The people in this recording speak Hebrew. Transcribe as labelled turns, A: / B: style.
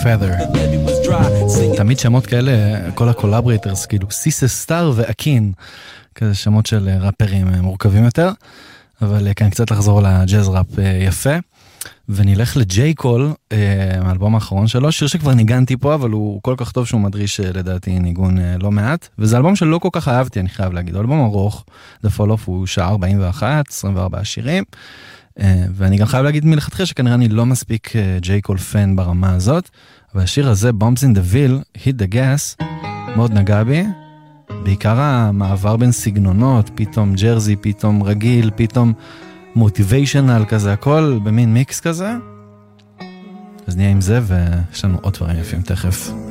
A: Feather. תמיד שמות כאלה, כל הקולאברייטרס, כאילו סיסה סטאר ואקין, כזה שמות של ראפרים מורכבים יותר, אבל כאן קצת לחזור לג'אז ראפ יפה, ונלך לג'יי קול, האלבום האחרון שלו, שיר שכבר ניגנתי פה, אבל הוא כל כך טוב שהוא מדריש לדעתי ניגון לא מעט, וזה אלבום שלא כל כך אהבתי, אני חייב להגיד, אלבום ארוך, The Fall Off הוא שעה 41, 24 שירים, ואני גם חייב להגיד מלכתחילה שכנראה אני לא מספיק ג'יי קול פן ברמה הזאת, אבל השיר הזה, Bombs in the Ville, Hit the Gas, מאוד נגע בי, בעיקר המעבר בין סגנונות, פתאום ג'רזי, פתאום רגיל, פתאום מוטיביישנל כזה, הכל במין מיקס כזה. אז נהיה עם זה, ויש לנו עוד דברים יפים תכף.